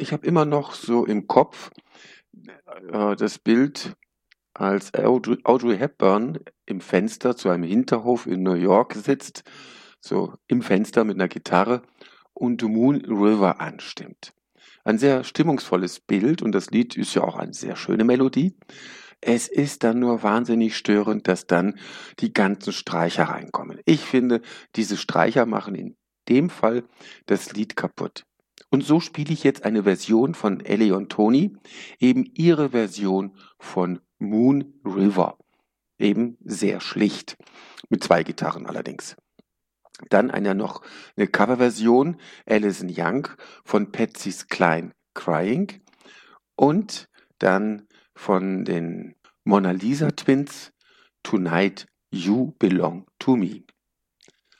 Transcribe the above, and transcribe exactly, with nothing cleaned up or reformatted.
Ich habe immer noch so im Kopf äh, das Bild, als Audrey, Audrey Hepburn im Fenster zu einem Hinterhof in New York sitzt, so im Fenster mit einer Gitarre und Moon River anstimmt. Ein sehr stimmungsvolles Bild und das Lied ist ja auch eine sehr schöne Melodie. Es ist dann nur wahnsinnig störend, dass dann die ganzen Streicher reinkommen. Ich finde, diese Streicher machen in dem Fall das Lied kaputt. Und so spiele ich jetzt eine Version von Ellie und Tony, eben ihre Version von Moon River. Eben sehr schlicht, mit zwei Gitarren allerdings. Dann eine noch eine Coverversion, Alison Young von Patsy's Klein Crying und dann von den Mona Lisa Twins, Tonight You Belong to Me.